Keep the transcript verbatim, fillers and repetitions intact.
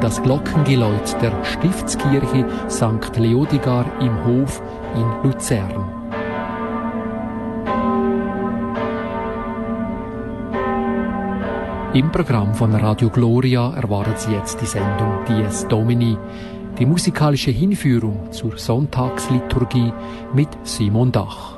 das Glockengeläut der Stiftskirche Sankt Leodegar im Hof in Luzern. Im Programm von Radio Gloria erwarten Sie jetzt die Sendung Dies Domini, die musikalische Hinführung zur Sonntagsliturgie mit Simon Dach.